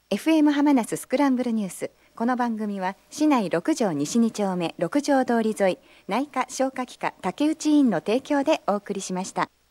FM 浜那須スクランブルニュース。この番組は市内6条西2丁目6条通り沿い内科消化器科竹内医院の提供でお送りしました。